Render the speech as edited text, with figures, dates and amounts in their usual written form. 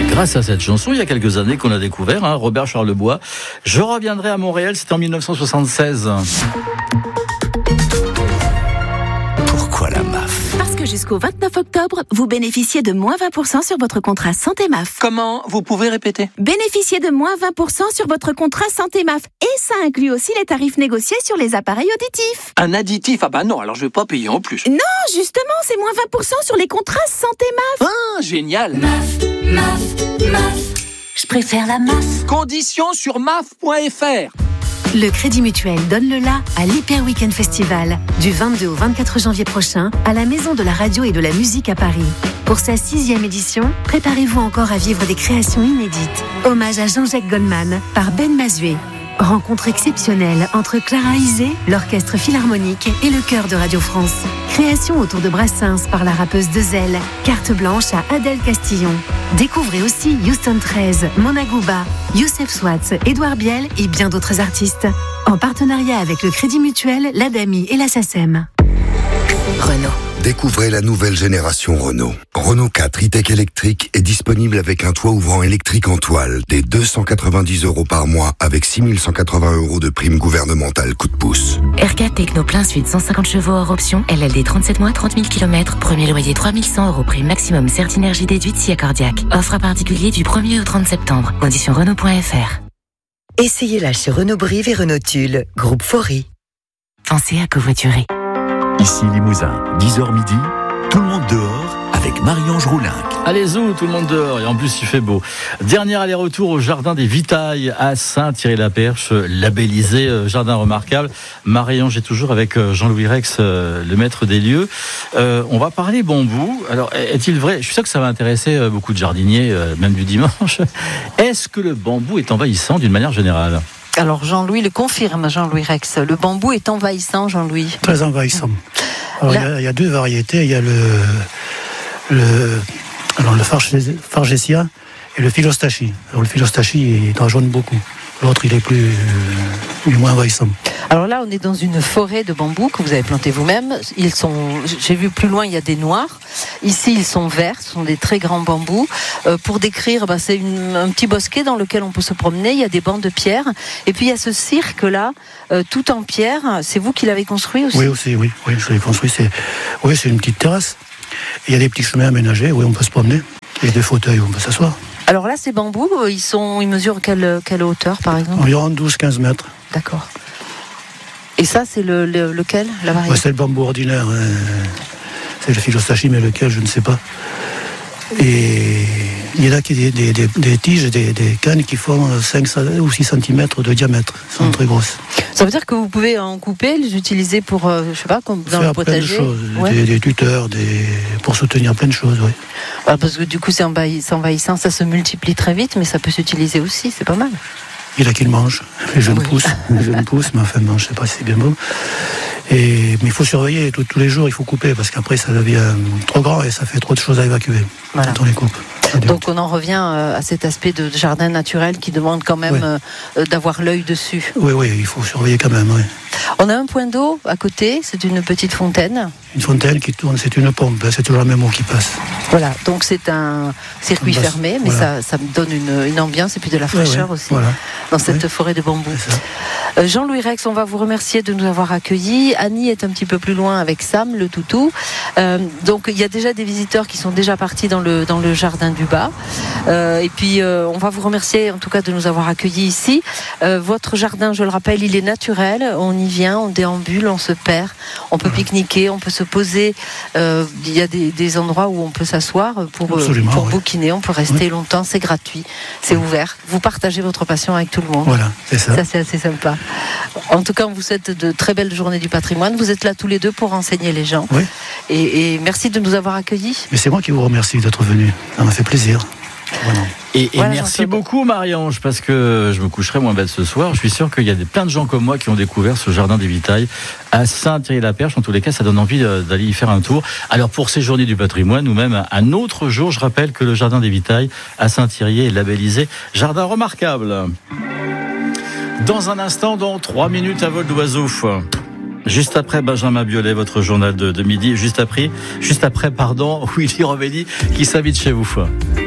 Grâce à cette chanson, il y a quelques années qu'on a découvert, Robert Charlebois. Je reviendrai à Montréal, c'était en 1976. Pourquoi la MAF ? Parce que jusqu'au 29 octobre, vous bénéficiez de moins 20% sur votre contrat Santé MAF. Comment ? Vous pouvez répéter ? Bénéficiez de moins 20% sur votre contrat Santé MAF. Et ça inclut aussi les tarifs négociés sur les appareils auditifs. Un additif ? Ah bah non, alors je vais pas payer en plus. Non, justement, c'est moins 20% sur les contrats Santé MAF. Ah, génial ! MAF. Je préfère la MAF. Conditions sur maf.fr. Le Crédit Mutuel donne le la à l'Hyper Weekend Festival du 22 au 24 janvier prochain à la Maison de la Radio et de la Musique à Paris. Pour sa 6e édition, préparez-vous encore à vivre des créations inédites. Hommage à Jean-Jacques Goldman par Ben Mazué. Rencontre exceptionnelle entre Clara Isé, l'Orchestre Philharmonique et le Chœur de Radio France. Création autour de Brassens par la rappeuse Dezel. Carte blanche à Adèle Castillon. Découvrez aussi Houston 13, Mona Gouba, Youssef Swatz, Édouard Biel et bien d'autres artistes. En partenariat avec le Crédit Mutuel, l'ADAMI et la SACEM. Renault. Découvrez la nouvelle génération Renault. Renault 4 e-tech électrique est disponible avec un toit ouvrant électrique en toile dès 290 € par mois avec 6180 € de prime gouvernementale coup de pouce. R4 Techno plein suite 150 chevaux hors option, LLD 37 mois, 30 000 km, premier loyer 3100 €, prime maximum Certinergie déduite si accordiaque. Offre à particulier du 1er au 30 septembre. Conditions Renault.fr. Essayez-la chez Renault Brive et Renault Tulle, groupe Faury. Pensez à covoiturer. Ici Limousin, 10h midi, tout le monde dehors avec Marie-Ange Roulinck. Allez-y, tout le monde dehors, et en plus il fait beau. Dernier aller-retour au jardin des Vitailles à Saint-Thierry-la-Perche, labellisé jardin remarquable. Marie-Ange est toujours avec Jean-Louis Rex, le maître des lieux. On va parler bambou. Alors, est-il vrai, je suis sûr que ça va intéresser beaucoup de jardiniers, même du dimanche. Est-ce que le bambou est envahissant d'une manière générale ? Alors Jean-Louis le confirme, Jean-Louis Rex. Le bambou est envahissant, Jean-Louis. Très envahissant. Alors, il y a deux variétés. Il y a le Fargesia et le Philostachie. Alors le Philostachie, il en jaune beaucoup. L'autre, il est moins envahissant. Alors là, on est dans une forêt de bambous que vous avez planté vous-même. J'ai vu plus loin, il y a des noirs. Ici, ils sont verts, ce sont des très grands bambous. Pour décrire, c'est un petit bosquet dans lequel on peut se promener. Il y a des bancs de pierre. Et puis, il y a ce cirque-là, tout en pierre. C'est vous qui l'avez construit aussi ? Oui, je l'ai construit. C'est une petite terrasse. Et il y a des petits chemins aménagés où on peut se promener. Il y a des fauteuils où on peut s'asseoir. Alors là, ces bambous, ils mesurent quelle hauteur, par exemple ? Environ 12-15 mètres. D'accord. Et ça, c'est lequel, la variété ? C'est le bambou ordinaire. C'est le Philostachie, mais lequel, je ne sais pas. Et il y en a qui des tiges, des cannes qui font 5 ou 6 cm de diamètre. Elles sont très grosses. Ça veut dire que vous pouvez en couper, les utiliser pour, je sais pas, comme dans le potager. Plein de choses, des tuteurs, pour soutenir plein de choses, oui. Alors, parce que du coup, c'est envahissant, ça se multiplie très vite, mais ça peut s'utiliser aussi, c'est pas mal. Il y en a qui le mangent, les jeunes pousses, mais enfin, je ne sais pas si c'est bien bon. Mais il faut surveiller tous les jours, il faut couper, parce qu'après ça devient trop grand et ça fait trop de choses à évacuer quand on les coupe. Donc on en revient à cet aspect de jardin naturel qui demande quand même d'avoir l'œil dessus. Oui, il faut surveiller quand même, oui. On a un point d'eau à côté, c'est une petite fontaine. Une fontaine qui tourne, c'est une pompe, c'est toujours la même eau qui passe. Voilà, donc c'est un circuit fermé, mais ça me donne une ambiance et puis de la fraîcheur aussi dans cette forêt de bambou. Jean-Louis Rex, on va vous remercier de nous avoir accueillis. Annie est un petit peu plus loin avec Sam, le toutou. Donc il y a déjà des visiteurs qui sont déjà partis dans le jardin du bas. Et puis on va vous remercier en tout cas de nous avoir accueillis ici. Votre jardin, je le rappelle, il est naturel. On y vient, on déambule, on se perd. On peut pique-niquer, on peut se poser. Il y a des endroits où on peut s'asseoir pour bouquiner. On peut rester longtemps, c'est gratuit, c'est ouvert. Vous partagez votre passion avec tout le monde. Voilà, c'est ça. Ça, c'est assez sympa. En tout cas, on vous souhaite de très belles journées du patrimoine. Vous êtes là tous les deux pour enseigner les gens. Oui. Et merci de nous avoir accueillis. Mais c'est moi qui vous remercie d'être venu. Ça m'a fait plaisir. Voilà. Et merci beaucoup Marie-Ange, parce que je me coucherai moins bête ce soir. Je suis sûr qu'il y a plein de gens comme moi qui ont découvert ce jardin des Vitailles à Saint-Thierry-la-Perche. En tous les cas, ça donne envie d'aller y faire un tour. Alors pour ces journées du patrimoine, ou même un autre jour, je rappelle que le jardin des Vitailles à Saint-Thierry est labellisé jardin remarquable. Dans un instant, dans 3 minutes à vol d'oiseau. Juste après Benjamin Biolay, votre journal de midi. Juste après, Willy Rovelli qui s'invite chez vous.